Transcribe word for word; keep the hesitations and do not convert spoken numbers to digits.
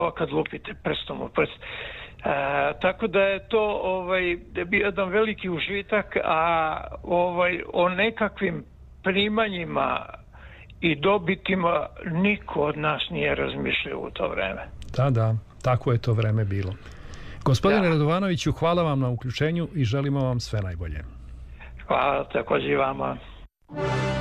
kad lupite prstom u prst. E, tako da je to ovaj, da bio jedan veliki užitak, a ovaj, o nekakvim primanjima i dobitima niko od nas nije razmišljao u to vreme. Da, da, tako je to vreme bilo. Gospodine da. Radovanoviću, hvala vam na uključenju i želimo vam sve najbolje. Hvala također vama.